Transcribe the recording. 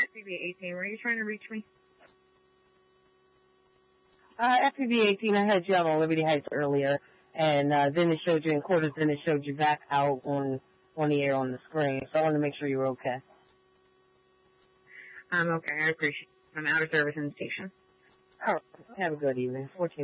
FPV 18, were you trying to reach me? FPV 18, I had you out on Liberty Heights earlier, and then it showed you in quarters, then it showed you back out on the air on the screen. So I wanted to make sure you were okay. I'm okay. I appreciate it. I'm out of service in the station. All right. Have a good evening. 14.